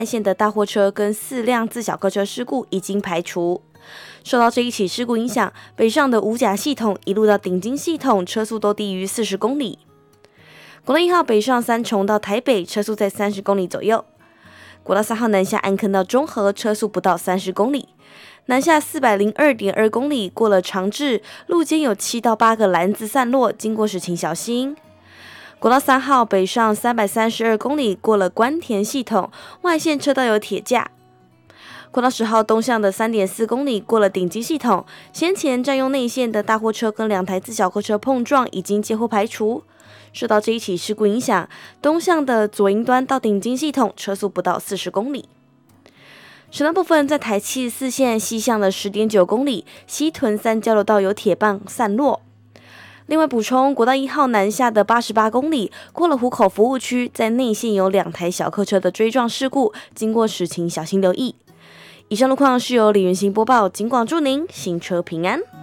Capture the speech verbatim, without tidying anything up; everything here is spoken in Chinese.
外线的大货车跟四辆自小客车事故已经排除。受到这一起事故影响，北上的五甲系统一路到顶金系统车速都低于四十公里。国道一号北上三重到台北车速在三十公里左右。国道三号南下安坑到中和车速不到三十公里。南下 四百零二点二公里，过了长治，路肩有七到八个篮子散落，经过时请小心。国道三号北上三百三十二公里，过了关田系统，外线车道有铁架。国道十号东向的 三点四公里，过了顶基系统，先前占用内线的大货车跟两台自小客车碰撞，已经接获排除。受到这一起事故影响，东向的左营端到顶金系统车速不到四十公里。省道部分，在台七十四线西向的 十点九公里，西屯三交流道有铁棒散落。另外补充，国道一号南下的八十八公里，过了湖口服务区，在内线有两台小客车的追撞事故，经过时请小心留意。以上路况是由李元行播报，警广祝您行车平安。